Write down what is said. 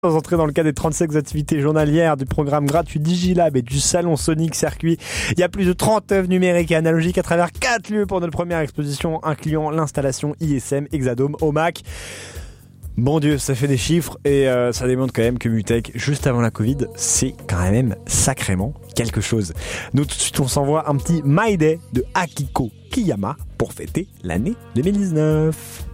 Entrée dans le cadre des 35 activités journalières du programme gratuit Digilab et du salon Sonic Circuit. Il y a plus de 30 œuvres numériques et analogiques à travers 4 lieux pour notre première exposition incluant l'installation ISM Hexadome au Mac. Bon Dieu, ça fait des chiffres et ça démontre quand même que Mutech, juste avant la Covid, c'est quand même sacrément quelque chose. Nous tout de suite on s'envoie un petit My Day de Akiko Kiyama pour fêter l'année 2019.